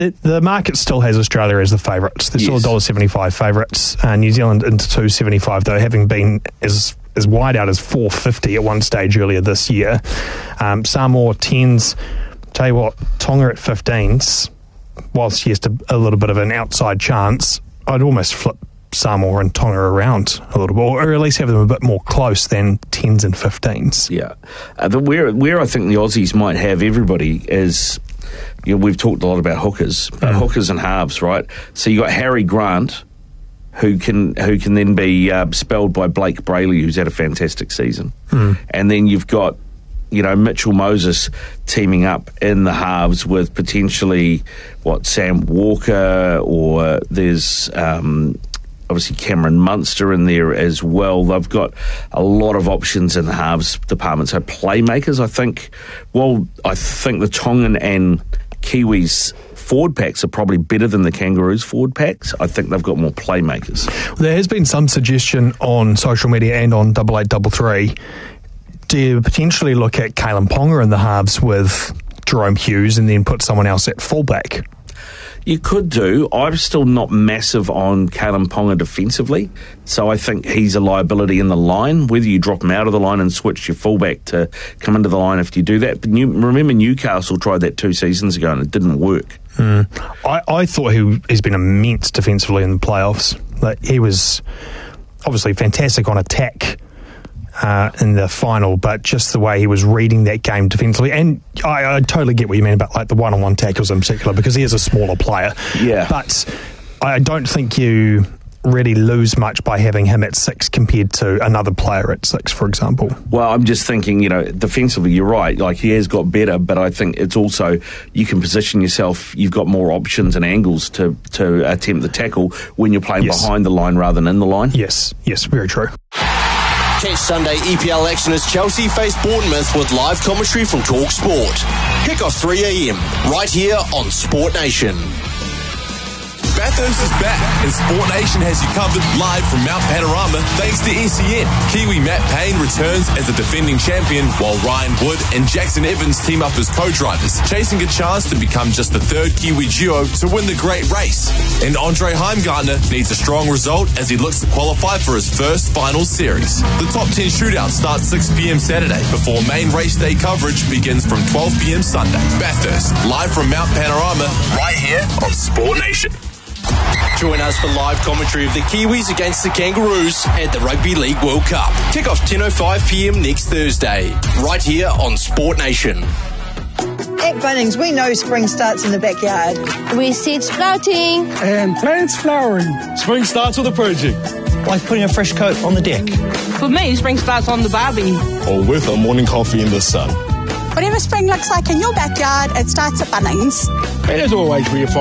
The market still has Australia as the favourites. They're still $1.75 favourites. New Zealand into $2.75, though, having been as wide out as $4.50 at one stage earlier this year. Samoa 10s. Tell you what, Tonga at 15s, whilst yes, a little bit of an outside chance, I'd almost flip Samoa and Tonga around a little bit, or at least have them a bit more close than 10s and 15s. Yeah. Where I think the Aussies might have everybody is, we've talked a lot about hookers, hookers and halves, right? So you got Harry Grant, who can then be spelled by Blake Brayley, who's had a fantastic season. And then you've got, Mitchell Moses teaming up in the halves with potentially, Sam Walker, or there's obviously Cameron Munster in there as well. They've got a lot of options in the halves department. So playmakers, I think the Tongan and Kiwis forward packs are probably better than the Kangaroos forward packs. I think they've got more playmakers. There has been some suggestion on social media and on 8833. Do you potentially look at Kalen Ponga in the halves with Jerome Hughes and then put someone else at fullback? You could do. I'm still not massive on Kalen Ponga defensively, so I think he's a liability in the line, whether you drop him out of the line and switch your fullback to come into the line if you do that. But remember Newcastle tried that 2 seasons ago and it didn't work. I thought he's been immense defensively in the playoffs. Like, he was obviously fantastic on attack in the final, but just the way he was reading that game defensively, and I totally get what you mean about like the one-on-one tackles in particular, because he is a smaller player. Yeah. But I don't think you really lose much by having him at 6 compared to another player at 6, for example. Well, I'm just thinking, defensively, you're right. Like, he has got better, but I think it's also, you can position yourself, you've got more options and angles to attempt the tackle when you're playing behind the line rather than in the line. Yes, very true. Catch Sunday EPL action as Chelsea face Bournemouth with live commentary from Talk Sport. Kick off 3 a.m. right here on Sport Nation. Bathurst is back, and Sport Nation has you covered live from Mount Panorama thanks to SEN. Kiwi Matt Payne returns as the defending champion, while Ryan Wood and Jackson Evans team up as co-drivers, chasing a chance to become just the 3rd Kiwi duo to win the great race. And Andre Heimgartner needs a strong result as he looks to qualify for his first final series. The top 10 shootout starts 6 p.m. Saturday before main race day coverage begins from 12 p.m. Sunday. Bathurst, live from Mount Panorama, right here on Sport Nation. Join us for live commentary of the Kiwis against the Kangaroos at the Rugby League World Cup. Kick off 10:05 p.m. next Thursday, right here on Sport Nation. At Bunnings, we know spring starts in the backyard. With seeds sprouting and plants flowering. Spring starts with a project, like putting a fresh coat on the deck. For me, spring starts on the barbie. Or with a morning coffee in the sun. Whatever spring looks like in your backyard, it starts at Bunnings. And as always, we